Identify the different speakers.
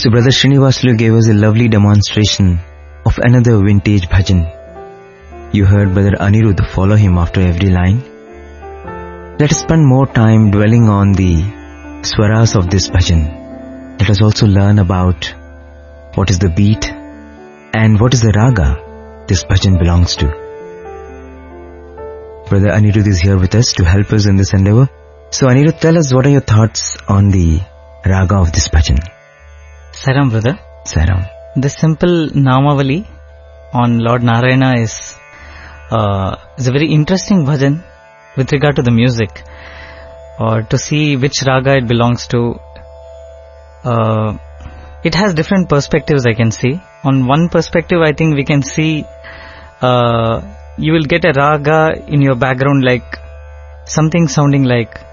Speaker 1: So Brother Srinivasulu gave us a lovely demonstration of another vintage bhajan. You heard Brother Anirudh follow him after every line. Let us spend more time dwelling on the swaras of this bhajan. Let us also learn about what is the beat and what is the raga this bhajan belongs to. Brother Anirudh is here with us to help us in this endeavor. So Anirudh, tell us, what are your thoughts on the raga of this bhajan?
Speaker 2: Saram, brother.
Speaker 1: Saram.
Speaker 2: The simple Namavali on Lord Narayana is a very interesting bhajan with regard to the music, or to see which raga it belongs to. It has different perspectives, I can see. On one perspective, I think we can see you will get a raga in your background, like something sounding like